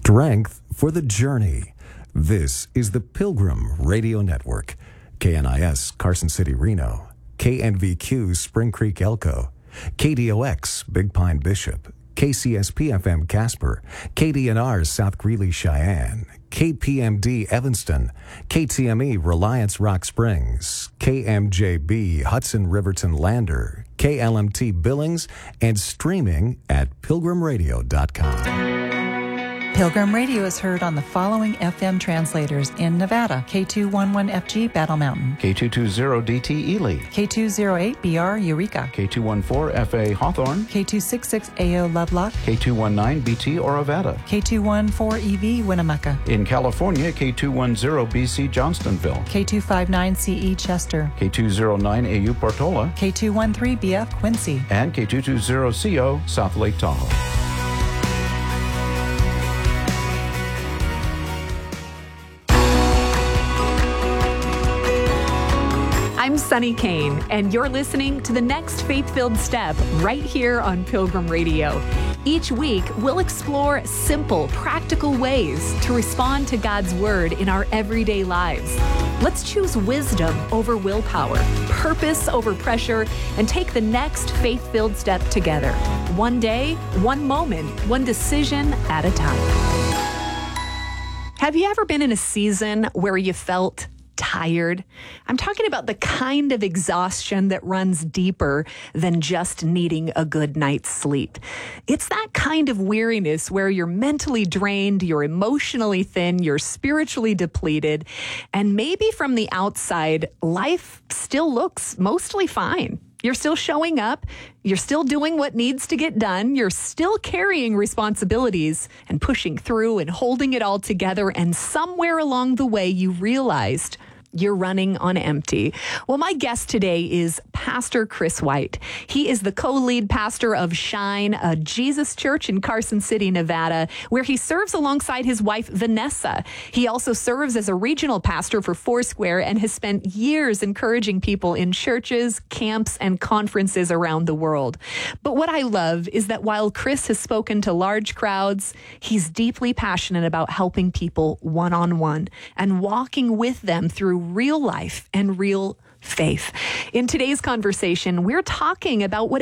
Strength for the journey. This is the Pilgrim Radio Network. KNIS Carson City, Reno. KNVQ Spring Creek, Elko. KDOX Big Pine, Bishop. KCSP-FM Casper. KDNR South Greeley, Cheyenne. KPMD Evanston. KTME Reliance Rock Springs. KMJB Hudson Riverton Lander. KLMT Billings, and streaming at pilgrimradio.com. Pilgrim Radio is heard on the following FM translators in Nevada: K211FG Battle Mountain, K220DT Ely, K208BR Eureka, K214FA Hawthorne, K266AO Lovelock, K219BT Orovada, K214EV Winnemucca, in California, K210BC Johnstonville, K259CE Chester, K209AU Portola, K213BF Quincy, and K220CO South Lake Tahoe. I'm Sunny Kane, and you're listening to the next Faith-Filled Step right here on Pilgrim Radio. Each week, we'll explore simple, practical ways to respond to God's Word in our everyday lives. Let's choose wisdom over willpower, purpose over pressure, and take the next faith-filled step together. One day, one moment, one decision at a time. Have you ever been in a season where you felt tired? I'm talking about the kind of exhaustion that runs deeper than just needing a good night's sleep. It's that kind of weariness where you're mentally drained, you're emotionally thin, you're spiritually depleted, and maybe from the outside, life still looks mostly fine. You're still showing up, you're still doing what needs to get done, you're still carrying responsibilities and pushing through and holding it all together, and somewhere along the way you realized you're running on empty. Well, my guest today is Pastor Chris White. He is the co-lead pastor of Shine, a Jesus church in Carson City, Nevada, where he serves alongside his wife, Vanessa. He also serves as a regional pastor for Foursquare and has spent years encouraging people in churches, camps, and conferences around the world. But what I love is that while Chris has spoken to large crowds, he's deeply passionate about helping people one-on-one and walking with them through real life and real faith. In today's conversation, we're talking about what